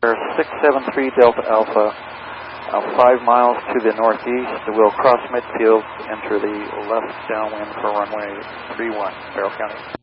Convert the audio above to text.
673 Delta Alpha, 5 miles to the northeast. We'll cross midfield, enter the left downwind for runway 31, Barrow County.